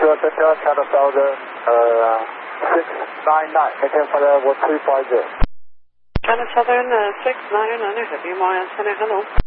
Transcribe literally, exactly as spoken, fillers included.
China Southern uh, six nine nine, maintain for level three five zero. China Southern uh, six nine nine, heavy my antenna, hello.